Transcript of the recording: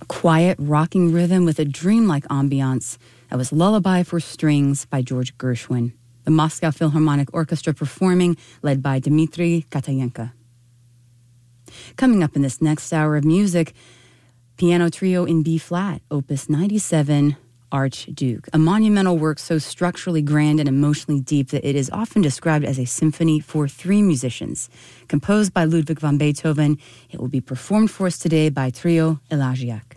quiet, rocking rhythm with a dreamlike ambiance. That was Lullaby for Strings by George Gershwin. The Moscow Philharmonic Orchestra performing, led by Dmitri Katayenko. Coming up in this next hour of music, Piano Trio in B-flat, Opus 97, Archduke, a monumental work so structurally grand and emotionally deep that it is often described as a symphony for three musicians. Composed by Ludwig van Beethoven, it will be performed for us today by Trio Elagiac.